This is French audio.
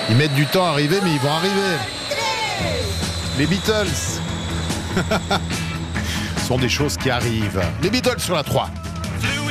Ils mettent du temps à arriver, mais ils vont arriver. Les Beatles. Ce sont des choses qui arrivent. Les Beatles sur la 3.